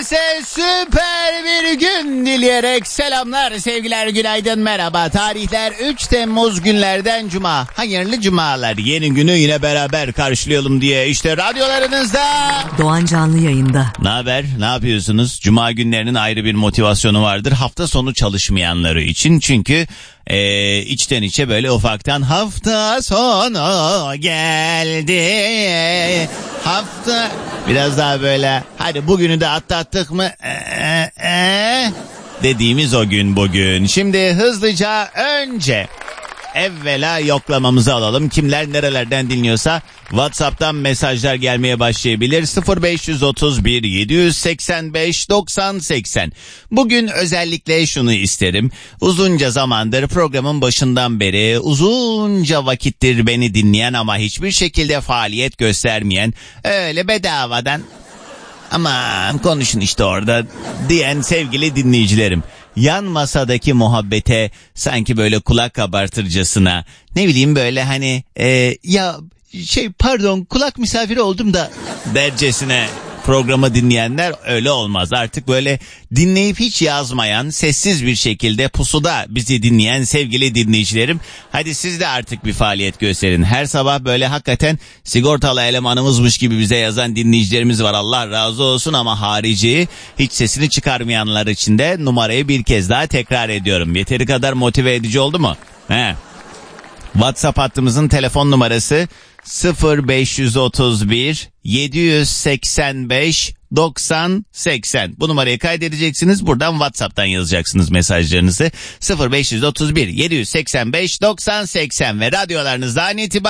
Size süper bir gün dileyerek selamlar, sevgiler, günaydın, merhaba. Tarihler 3 Temmuz günlerden Cuma. Hayırlı cumalar. Yeni günü yine beraber karşılayalım diye işte radyolarınızda. Doğan Canlı yayında. Ne haber? Ne yapıyorsunuz? Cuma günlerinin ayrı bir motivasyonu vardır. Hafta sonu çalışmayanları için. Çünkü içten içe böyle ufaktan hafta sonu geldi. Hafta biraz daha böyle hadi bugünü de atlattık mı dediğimiz o gün bugün. Şimdi hızlıca önce evvela yoklamamızı alalım. Kimler nerelerden dinliyorsa WhatsApp'tan mesajlar gelmeye başlayabilir. 0531 785 90 80. Bugün özellikle şunu isterim. Uzunca zamandır programın başından beri uzunca vakittir beni dinleyen ama hiçbir şekilde faaliyet göstermeyen, öyle bedavadan aman konuşun işte orada diyen sevgili dinleyicilerim. Yan masadaki muhabbete sanki böyle kulak kabartırcasına, ne bileyim böyle hani pardon kulak misafiri oldum da dercesine programı dinleyenler öyle olmaz. Artık böyle dinleyip hiç yazmayan, sessiz bir şekilde pusuda bizi dinleyen sevgili dinleyicilerim, hadi siz de artık bir faaliyet gösterin. Her sabah böyle hakikaten sigortalı elemanımızmış gibi bize yazan dinleyicilerimiz var, Allah razı olsun, ama harici hiç sesini çıkarmayanlar için de numarayı bir kez daha tekrar ediyorum. Yeteri kadar motive edici oldu mu? WhatsApp hattımızın telefon numarası 0531 785 90 80. Bu numarayı kaydedeceksiniz. Buradan WhatsApp'tan yazacaksınız mesajlarınızı. 0531 785 90 80 ve radyolarınızdan itibaren